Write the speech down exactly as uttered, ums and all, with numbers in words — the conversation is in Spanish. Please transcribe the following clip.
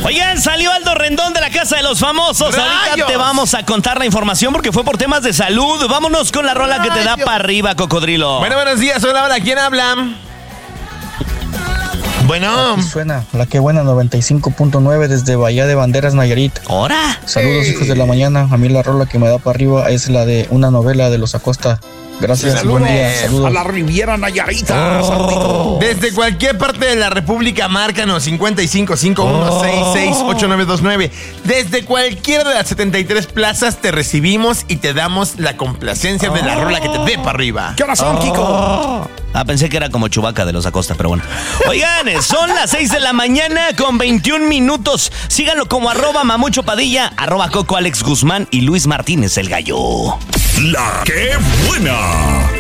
Oigan, salió Aldo Rendón de la Casa de los Famosos. ¡Rayos! Ahorita te vamos a contar la información porque fue por temas de salud. Vámonos con la rola que te da para arriba, cocodrilo. Bueno, buenos días, hola, hola, ¿quién habla? Bueno. Aquí suena la que buena noventa y cinco punto nueve desde Bahía de Banderas, Nayarit. ¿Hora? Saludos, Hey. hijos de la mañana. A mí la rola que me da para arriba es la de una novela de los Acosta. Gracias, Saludos. buen día, saludos. A la Riviera Nayarita. Saludito. Desde cualquier parte de la República, márcanos cincuenta y cinco, cincuenta y uno, sesenta y seis, ochenta y nueve veintinueve. Desde cualquiera de las setenta y tres plazas te recibimos y te damos la complacencia de la rola que te dé para arriba. ¿Qué horas son, Kiko? Ah, pensé que era como Chewbacca de los Acosta, pero bueno. Oigan, son las seis de la mañana con veintiún minutos. Síganlo como arroba Mamucho Padilla, arroba Coco Alex Guzmán y Luis Martínez el Gallo. La que buena.